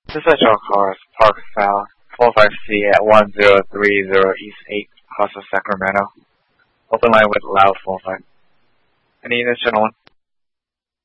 This is John Cars, Park South, 45C at 1030 East 8, Casa Sacramento. Open line with loud 45. Any units, gentlemen?